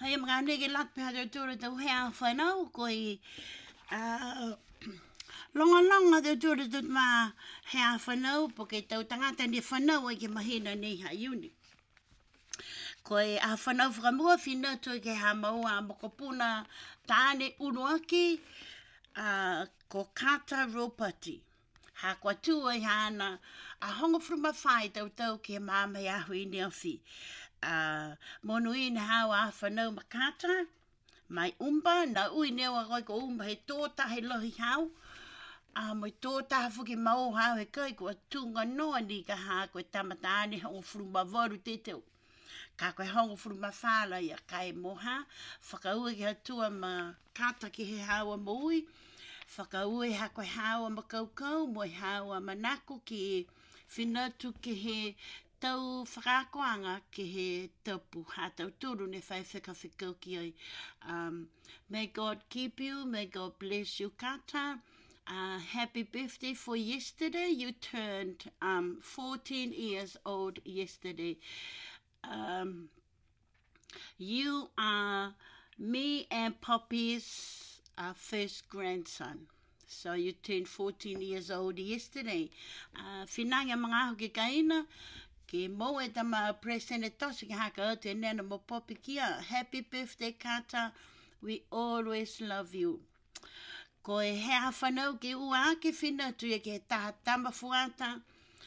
Hai mga nege lat pe hado tūra tau hea whanau, koi longa tau tūra tut mā hea whanau, po ke tau tangata ni whanau ai ke mahina nei ha iuni. Koi a whanau whakamua whina tui ke ha maua a mokopuna tāne unuaki, ko Kata Ropati. Ha kua tua i hana a hongo fruma whai tau ke māmei ahui ni awhi. Monu i na hau a whanau makata, mai umba, na ui newa koi ko umba he tōta he lohi hau, mai tōta fuki mau hau he kai kua tunga noa ni ka ha koe tamatane hongo fruma waru te teo. Ka koe hongo fruma whala ia kai moha, whakaua ki hatua ma kata ki he hawa moui, whakaue ha koe hawa ma kaukau, mo hawa manako ki whinatu ki he tau whakakoanga ki he tapu, ha tau turu ne whai whekawhikau ki ai. May God keep you, may God bless you, Kata. Happy birthday for yesterday. You turned 14 years old yesterday. You are me and Poppy's first grandson. So you turned 14 years old yesterday. Whinanga mga ahu ki kaina, ki mo e tama presene tosi ki haka o te nena mo Poppy kia. Happy birthday, Kata. We always love you. Ko e hea whanau ki ua ki whina tu e ke taha tama fuata.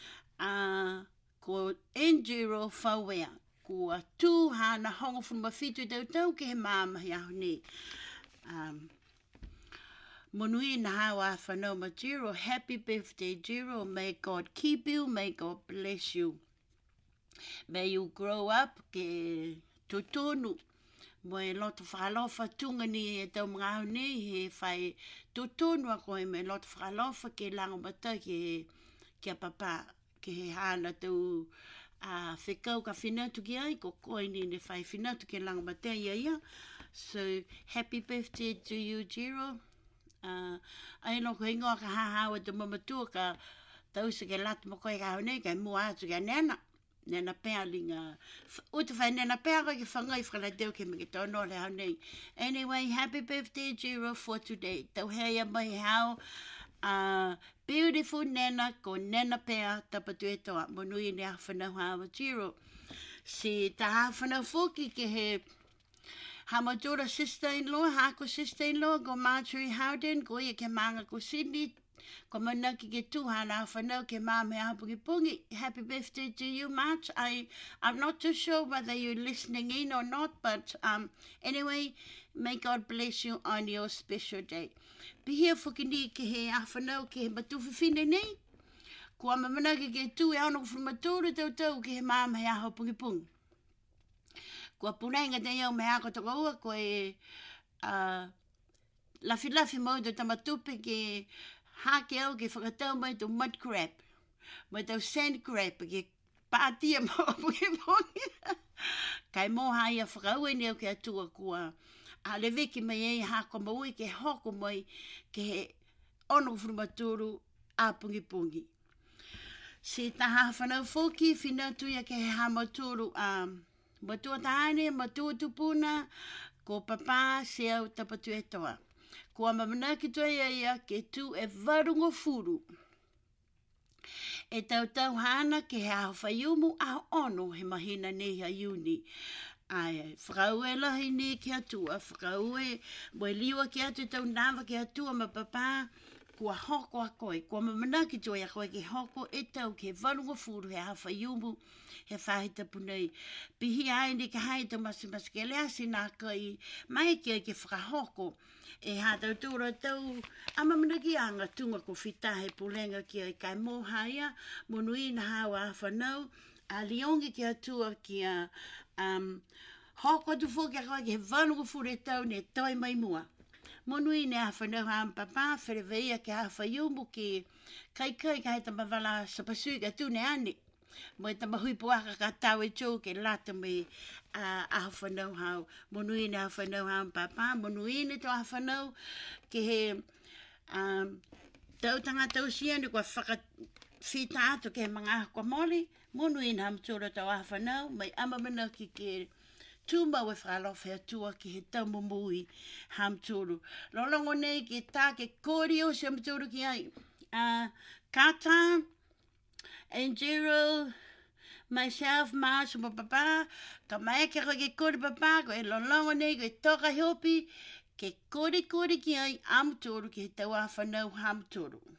Ko Enduro whawea. Kua tū hana hongo whunuma whitu tau ke he māmahi ahu ni. Monui na hawa whanau ma Jiro. Happy birthday, Jiro. May God keep you. May God bless you. May you grow up ke tutonu. Mo e loto whakalofa tunga ni e tau mga ahu ni he whai tutonu a koe me loto whakalofa ke lango mata ke a papa ke he hana tau whekau ka whinatu ki ai ko koe ni ne whai whinatu ke lango mata ia. So happy birthday to you, Jiro. Ai loko ingoa ka hahawa te mamatua ka tausa ke latu mo koe ka hau nei kai mua atu ka nena. Nena pēr linga. Uta whai nena pēr koe ki whangai whakala teo ke me ke tono le hau nei. Anyway, happy birthday, Jiro, for today. Tau hea mai hau. Beautiful nena ko nena pēr tapatu e toa. Monui ne a whanau hawa Jiro. Si ta ha whanau fōki ke he Hamatora sister-in-law, hako sister-in-law, ko Marjorie Howden, ko ia ke manga ko Sydney, ko manaki ke tuhana whanau ke mame ahapungi pungi. Happy birthday to you, March. I'm not too sure whether you're listening in or not, but anyway, may God bless you on your special day. Pihia whakini ke he awhanau ke he matuwhiwhine nei, ko ama manaki ke tu e ano whumatore tau ke he mame ahapungi pungi. Kua punenga te iau me hako toko ua, ko e lafi mau te tamatupe ke hake au ke whakatau mai tu mud crab, mai tau sand crab, ke pātia mau pungi. Kai moha ia whakaue ni au ke atua kua le veki mai ei hako maui ke hoko mai ke he ono whurumaturu a pungi. Si taha whanau whoki, whinatu ia ke he hamaturu matua tahane, matua tupuna, ko papa se au tapatu e toa. Ko amamana ki toa ia ke tu e varungo furu. E tau hana ke he aho whaiumu a ono he mahina nei ha iuni. Ai, whakaue lahi ni ki atua, whakaue moe liwa ki atu tau nawa ki atua ma papa, kua hoko a koe, kua mamana ki toa ia koe ke hoko e tau ke varungo furu he aho whaiumu, he whahita punei. Pihi ai ni ka hai tau masi ke leasi nā kai mai kia ke whakahoko. E hā tau tūra tau amamana ki anga tunga ko whitahe pulenga kia i kai mōhaia, monui na hawa a whanau, a liongi ki atua kia hoko tu fōki a koe ke he varungo furu e tau ne toi mai mua. Monui ne a whanau hām papa, whereweia ke a whaiumu ki kai kai tamawala sapasui ka tūne ane. Mo e tamahui puaka ka tau e tō ke lata me a whanau hau. Monui ne a whanau hām papa, monui ne to a whanau ke he tautanga tausia ni kua whakawhita atu ke mga ako moli. Monui ne ham tōra tau a whanau, mai amamana ki tū mau e whakalofa tua ki he taumumui hamturu. Lolongo nei ki tā ke kōrio se hamturu ki ai. Kata, Angelo, myself, Mars, and Papa, ka mai ke ke kore papa, ko e lolongo nei, ko e toka hopi, ke kore ki ai amturu ki he tau awhanau hamturu.